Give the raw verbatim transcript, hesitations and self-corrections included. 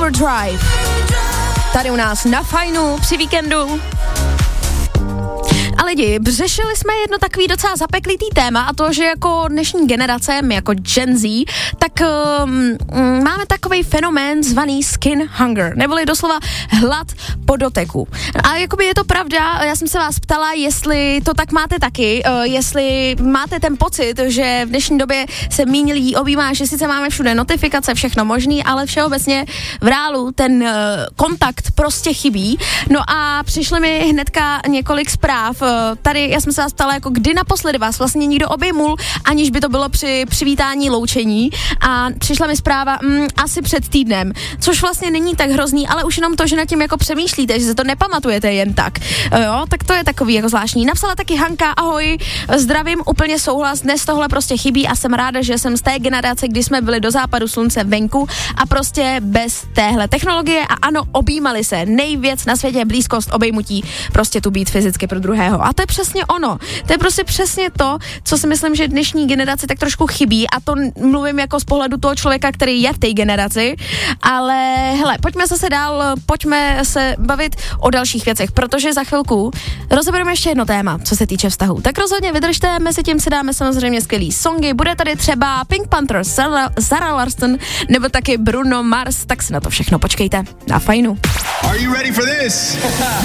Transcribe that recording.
Overdrive. Tady u nás na Fajnu při víkendu. A lidi, řešili jsme jedno takový docela zapeklitý téma a to, že jako dnešní generace, my jako Gen Z, tak um, máme takovej fenomén zvaný skin hunger, neboli doslova hlad po doteku. A jakoby je to pravda, já jsem se vás ptala, jestli to tak máte taky, uh, jestli máte ten pocit, že v dnešní době se míň lidí objímá, že sice máme všude notifikace, všechno možný, ale všeobecně v reálu ten uh, kontakt prostě chybí. No a přišly mi hnedka několik zpráv. Tady já jsem se vás ptala, jako kdy naposledy vás vlastně někdo obejmul, aniž by to bylo při přivítání loučení, a přišla mi zpráva mm, asi před týdnem, což vlastně není tak hrozný, ale už jenom to, že nad tím jako přemýšlíte, že se to nepamatujete jen tak, jo, tak to je takový jako zvláštní. Napsala taky Hanka, ahoj, zdravím, úplně souhlas, dnes tohle prostě chybí a jsem ráda, že jsem z té generace, kdy jsme byli do západu slunce venku a prostě bez téhle technologie a ano, objímali se, nejvěc na světě, blízkost, obejmutí, prostě tu být fyzicky pro druhého. A to je přesně ono. To je prostě přesně to, co si myslím, že dnešní generaci tak trošku chybí, a to mluvím jako z pohledu toho člověka, který je v té generaci, ale hele, pojďme zase dál, pojďme se bavit o dalších věcech, protože za chvilku rozebereme ještě jedno téma, co se týče vztahu. Tak rozhodně vydržte, mezi tím si dáme samozřejmě skvělý songy, bude tady třeba Pink Panther, Zara, Zara Larsson, nebo taky Bruno Mars, tak si na to všechno počkejte na Fajnu. Are you ready for this?